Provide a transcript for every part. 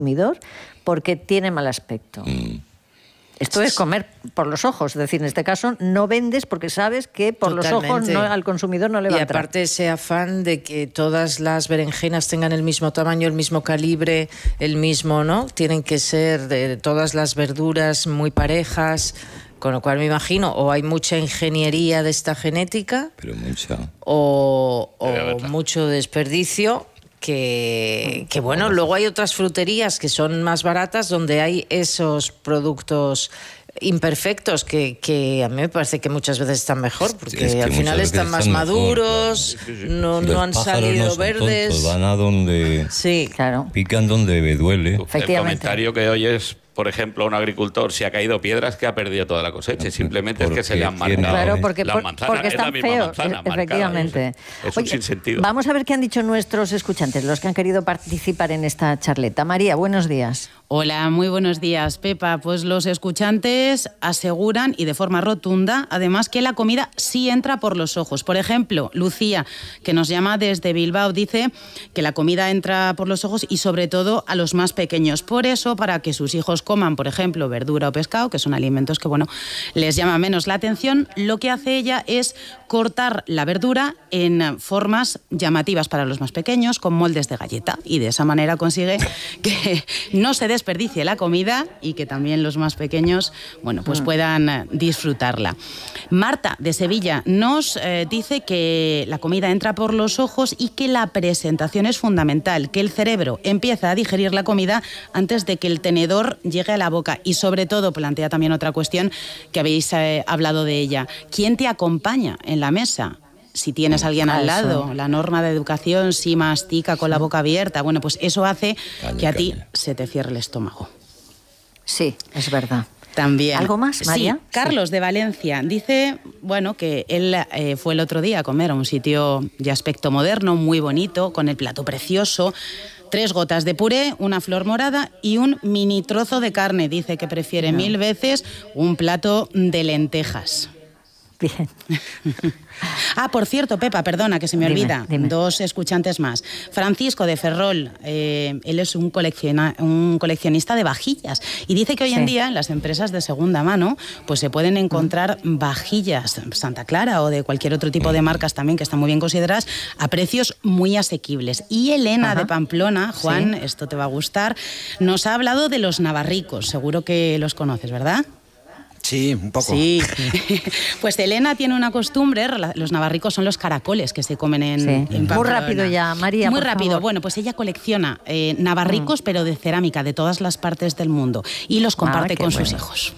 consumidor porque tiene mal aspecto. Esto es comer por los ojos, es decir, en este caso no vendes porque sabes que por los ojos al consumidor no le va a entrar. Y aparte ese afán de que todas las berenjenas tengan el mismo tamaño, el mismo calibre, el mismo, ¿no? Tienen que ser de todas las verduras muy parejas, con lo cual me imagino o hay mucha ingeniería de esta genética, pero mucha, o mucho desperdicio. Que bueno, luego hay otras fruterías que son más baratas donde hay esos productos imperfectos que a mí me parece que muchas veces están mejor porque es que al final están más maduros, mejor, claro. no han salido no verdes. Tontos, van a donde pican donde duele. El comentario que oyes, por ejemplo, un agricultor, si ha caído piedras, que ha perdido toda la cosecha. Simplemente es que se le han marcado. Claro, porque están feos, efectivamente. Es un sinsentido. Vamos a ver qué han dicho nuestros escuchantes, los que han querido participar en esta charleta. María, buenos días. Hola, muy buenos días, Pepa. Pues los escuchantes aseguran, y de forma rotunda, además, que la comida sí entra por los ojos. Por ejemplo, Lucía, que nos llama desde Bilbao, dice que la comida entra por los ojos y sobre todo a los más pequeños. Por eso, para que sus hijos coman, por ejemplo, verdura o pescado, que son alimentos que, bueno, les llama menos la atención, lo que hace ella es cortar la verdura en formas llamativas para los más pequeños, con moldes de galleta, y de esa manera consigue que no se desperdicie la comida y que también los más pequeños, bueno, pues puedan disfrutarla. Marta, de Sevilla, nos dice que la comida entra por los ojos y que la presentación es fundamental, que el cerebro empieza a digerir la comida antes de que el tenedor llegue a la boca, y sobre todo plantea también otra cuestión que habéis hablado de ella. ¿Quién te acompaña en la mesa? Si tienes a alguien al lado, la norma de educación, si mastica con la boca abierta, bueno, pues eso hace que a ti se te cierre el estómago. Sí, es verdad. También. ¿Algo más, María? Sí, Carlos de Valencia dice, bueno, que él fue el otro día a comer a un sitio de aspecto moderno, muy bonito, con el plato precioso, 3 gotas de puré, una flor morada y un mini trozo de carne. Dice que prefiere 1000 veces un plato de lentejas. Bien. Por cierto, Pepa, perdona, que se me olvida. Dime. 2 escuchantes más. Francisco de Ferrol, él es un coleccionista de vajillas y dice que hoy en día en las empresas de segunda mano pues se pueden encontrar vajillas Santa Clara o de cualquier otro tipo de marcas también que están muy bien consideradas a precios muy asequibles. Y Elena de Pamplona, Juan, esto te va a gustar, nos ha hablado de los navarricos. Seguro que los conoces, ¿verdad? Sí, un poco. Sí. Pues Elena tiene una costumbre, los navarricos son los caracoles que se comen en Pamplona. Muy rápido ya, María, muy por rápido. favor. Bueno, pues ella colecciona navarricos, pero de cerámica, de todas las partes del mundo, y los comparte con sus hijos.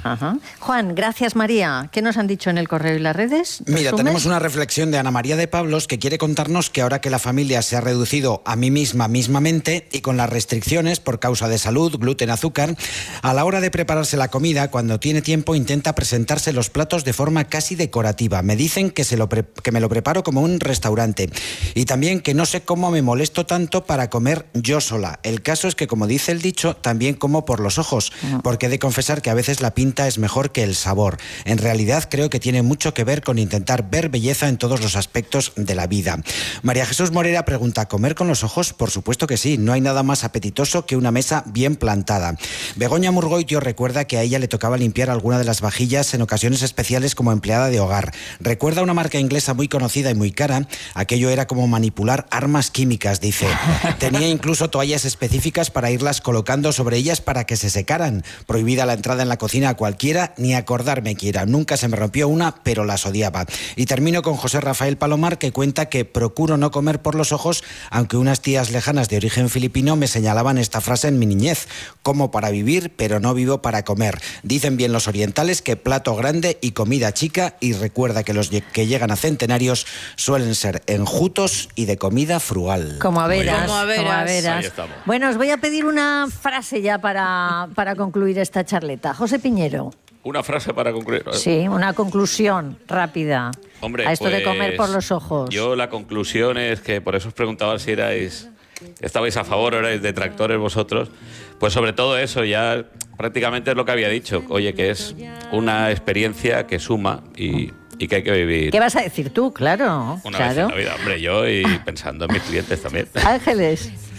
Juan, gracias, María. ¿Qué nos han dicho en el correo y las redes? Mira, tenemos una reflexión de Ana María de Pablos que quiere contarnos que ahora que la familia se ha reducido a mí mismamente y con las restricciones por causa de salud, gluten, azúcar, a la hora de prepararse la comida, cuando tiene tiempo intenta presentarse los platos de forma casi decorativa. Me dicen que me lo preparo como un restaurante y también que no sé cómo me molesto tanto para comer yo sola. El caso es que, como dice el dicho, también como por los ojos, porque he de confesar que a veces la pinta es mejor que el sabor. En realidad creo que tiene mucho que ver con intentar ver belleza en todos los aspectos de la vida. María Jesús Morera pregunta, ¿comer con los ojos? Por supuesto que sí, no hay nada más apetitoso que una mesa bien plantada. Begoña Murgoitio recuerda que a ella le tocaba limpiar alguna de las vajillas en ocasiones especiales como empleada de hogar. Recuerda una marca inglesa muy conocida y muy cara, aquello era como manipular armas químicas, dice. Tenía incluso toallas específicas para irlas colocando sobre ellas para que se secaran. Prohibida la entrada en la cocina a cualquiera, ni acordarme quiera. Nunca se me rompió una, pero las odiaba. Y termino con José Rafael Palomar, que cuenta que procuro no comer por los ojos, aunque unas tías lejanas de origen filipino me señalaban esta frase en mi niñez: como para vivir, pero no vivo para comer. Dicen bien los orientales que plato grande y comida chica, y recuerda que los que llegan a centenarios suelen ser enjutos y de comida frugal. Como a veras. Ahí estamos. Bueno, os voy a pedir una frase ya para concluir esta charleta. José Piñero. Una frase para concluir. Sí, una conclusión rápida. Hombre, a esto de comer por los ojos. Yo la conclusión es que, por eso os preguntaba si estabais a favor o erais detractores vosotros. Pues sobre todo eso, ya prácticamente es lo que había dicho. Oye, que es una experiencia que suma y que hay que vivir. ¿Qué vas a decir tú? Claro. Una vez en la vida, hombre, yo y pensando en mis clientes también. Ángeles.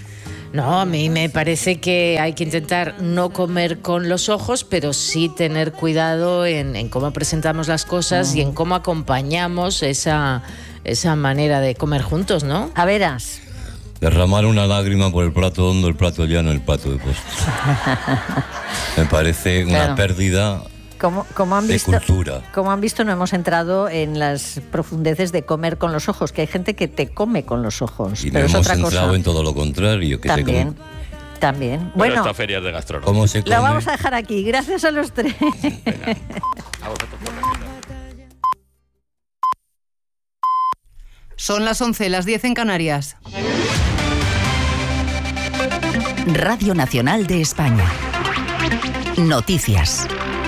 No, a mí me parece que hay que intentar no comer con los ojos, pero sí tener cuidado en cómo presentamos las cosas y en cómo acompañamos esa manera de comer juntos, ¿no? A veras. Derramar una lágrima por el plato hondo, el plato llano, el plato de postre. Me parece una pérdida de cultura. Como han visto, no hemos entrado en las profundeces de comer con los ojos, que hay gente que te come con los ojos. Y pero no es hemos otra entrado cosa. En todo lo contrario. Que También. Pero Bueno, esta feria es de gastronomía. ¿Cómo se come? Lo vamos a dejar aquí. Gracias a los tres. Venga, a vosotros por venir. Son las 11, las 10 en Canarias. Radio Nacional de España. Noticias.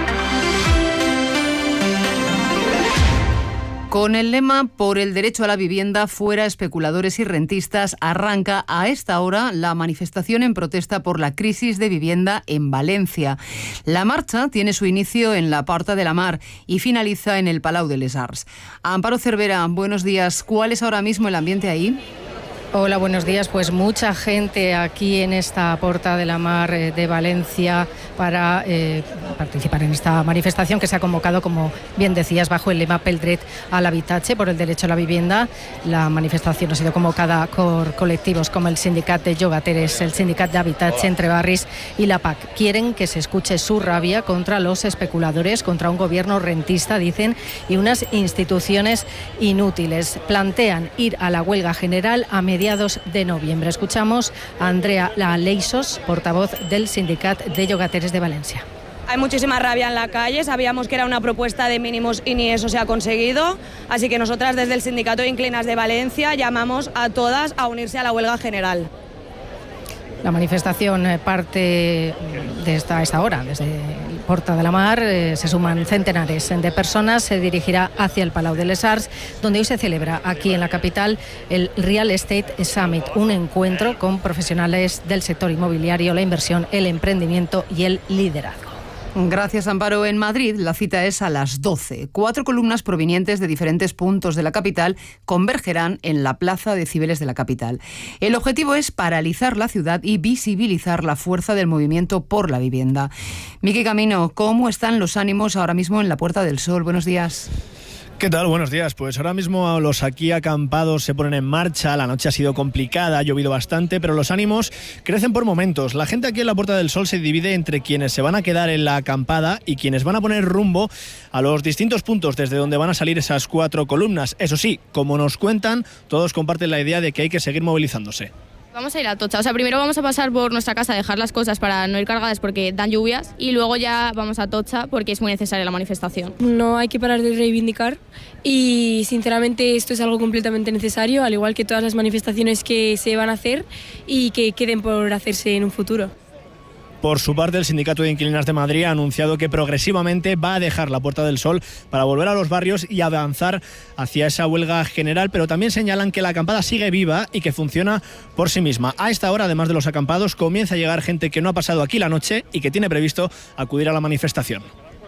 Con el lema Por el derecho a la vivienda, fuera especuladores y rentistas, arranca a esta hora la manifestación en protesta por la crisis de vivienda en Valencia. La marcha tiene su inicio en la Porta de la Mar y finaliza en el Palau de les Arts. Amparo Cervera, buenos días. ¿Cuál es ahora mismo el ambiente ahí? Hola, buenos días. Pues mucha gente aquí en esta Porta de la Mar de Valencia para participar en esta manifestación que se ha convocado, como bien decías, bajo el lema Pel dret a l'habitatge, por el derecho a la vivienda. La manifestación ha sido convocada por colectivos como el Sindicat de Llogateres, el Sindicat de Habitatge Entre Barris y la PAC. Quieren que se escuche su rabia contra los especuladores, contra un gobierno rentista, dicen, y unas instituciones inútiles. Plantean ir a la huelga general a mediados de noviembre. Escuchamos a Andrea Leixos, portavoz del Sindicat de Llogateres de Valencia. Hay muchísima rabia en la calle, sabíamos que era una propuesta de mínimos y ni eso se ha conseguido, así que nosotras desde el Sindicato de Inquilinas de Valencia llamamos a todas a unirse a la huelga general. La manifestación parte de esta hora, desde Porta de la Mar, se suman centenares de personas, se dirigirá hacia el Palau de les Arts, donde hoy se celebra aquí en la capital el Real Estate Summit, un encuentro con profesionales del sector inmobiliario, la inversión, el emprendimiento y el liderazgo. Gracias, Amparo. En Madrid la cita es a las 12. 4 columnas provenientes de diferentes puntos de la capital convergerán en la Plaza de Cibeles de la capital. El objetivo es paralizar la ciudad y visibilizar la fuerza del movimiento por la vivienda. Miki Camino, ¿cómo están los ánimos ahora mismo en la Puerta del Sol? Buenos días. ¿Qué tal? Buenos días. Pues ahora mismo los aquí acampados se ponen en marcha. La noche ha sido complicada, ha llovido bastante, pero los ánimos crecen por momentos. La gente aquí en la Puerta del Sol se divide entre quienes se van a quedar en la acampada y quienes van a poner rumbo a los distintos puntos desde donde van a salir esas 4 columnas. Eso sí, como nos cuentan, todos comparten la idea de que hay que seguir movilizándose. Vamos a ir a Atocha, o sea, primero vamos a pasar por nuestra casa a dejar las cosas para no ir cargadas porque dan lluvias y luego ya vamos a Atocha porque es muy necesaria la manifestación. No hay que parar de reivindicar y sinceramente esto es algo completamente necesario, al igual que todas las manifestaciones que se van a hacer y que queden por hacerse en un futuro. Por su parte, el Sindicato de Inquilinas de Madrid ha anunciado que progresivamente va a dejar la Puerta del Sol para volver a los barrios y avanzar hacia esa huelga general, pero también señalan que la acampada sigue viva y que funciona por sí misma. A esta hora, además de los acampados, comienza a llegar gente que no ha pasado aquí la noche y que tiene previsto acudir a la manifestación.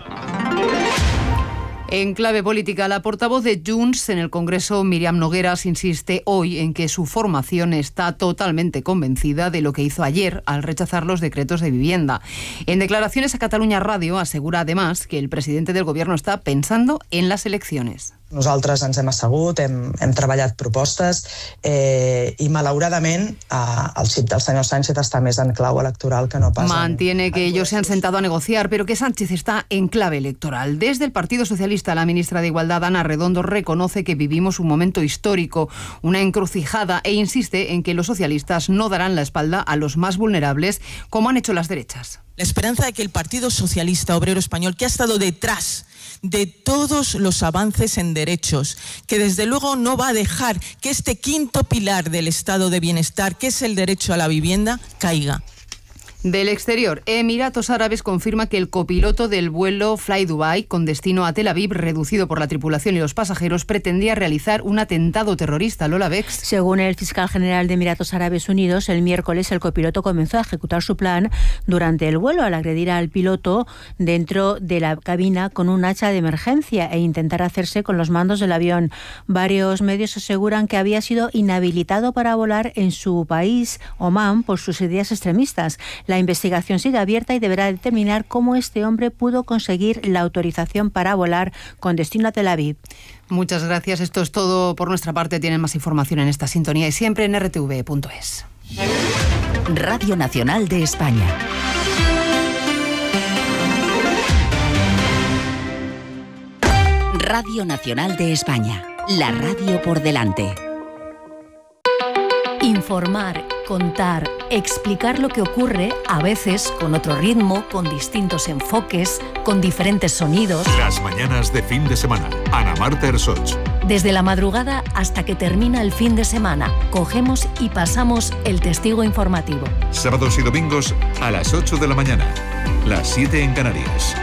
En clave política, la portavoz de Junts en el Congreso, Míriam Nogueras, insiste hoy en que su formación está totalmente convencida de lo que hizo ayer al rechazar los decretos de vivienda. En declaraciones a Catalunya Radio asegura además que el presidente del Gobierno está pensando en las elecciones. Nosaltres ens hem assegut, hem treballat propostes i malauradament el xip del senyor Sánchez està més en clau electoral que no pas... Mantiene que ellos se han sentado a negociar, pero que Sánchez está en clave electoral. Desde el Partido Socialista, la ministra de Igualdad, Ana Redondo, reconoce que vivimos un momento histórico, una encrucijada, e insiste en que los socialistas no darán la espalda a los más vulnerables, como han hecho las derechas. La esperanza de que el Partido Socialista Obrero Español, que ha estado detrás de todos los avances en derechos, que desde luego no va a dejar que este quinto pilar del estado de bienestar, que es el derecho a la vivienda, caiga. Del exterior, Emiratos Árabes confirma que el copiloto del vuelo Fly Dubai con destino a Tel Aviv, reducido por la tripulación y los pasajeros, pretendía realizar un atentado terrorista. Lola Bex. Según el fiscal general de Emiratos Árabes Unidos, el miércoles el copiloto comenzó a ejecutar su plan durante el vuelo al agredir al piloto dentro de la cabina con un hacha de emergencia e intentar hacerse con los mandos del avión. Varios medios aseguran que había sido inhabilitado para volar en su país, Omán, por sus ideas extremistas. La investigación sigue abierta y deberá determinar cómo este hombre pudo conseguir la autorización para volar con destino a Tel Aviv. Muchas gracias. Esto es todo por nuestra parte. Tienen más información en esta sintonía y siempre en rtv.es. Radio Nacional de España. Radio Nacional de España. La radio por delante. Informar, contar, explicar lo que ocurre, a veces con otro ritmo, con distintos enfoques, con diferentes sonidos. Las mañanas de fin de semana. Ana Marta Ersoch. Desde la madrugada hasta que termina el fin de semana, cogemos y pasamos el testigo informativo. Sábados y domingos a las 8 de la mañana, las 7 en Canarias.